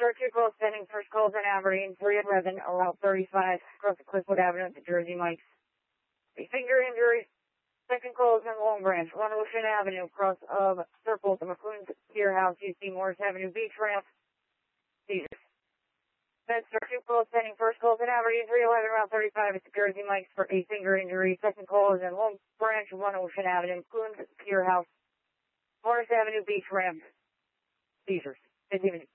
Star 2 call sending first calls in Aberdeen, 3 at Revan, Route 35, across the Cliffwood Avenue to Jersey Mike's. A finger injury. Second call is in Long Branch, 1 Ocean Avenue, cross of Circle to McCoon's Pier House, UC Morris Avenue Beach Ramp. Seizures. Med Star 2 call sending first calls in Aberdeen, 311 Route 35 at Jersey Mike's for a finger injury. Second call is in Long Branch, 1 Ocean Avenue, McCoon's Pier House, Morris Avenue Beach Ramp. Seizures. 15 minutes.